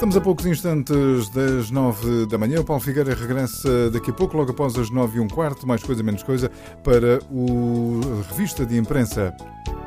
Estamos a poucos instantes das 9 da manhã. O Paulo Figueira regressa daqui a pouco, logo após as 9h15, mais coisa menos coisa, para o Revista de Imprensa.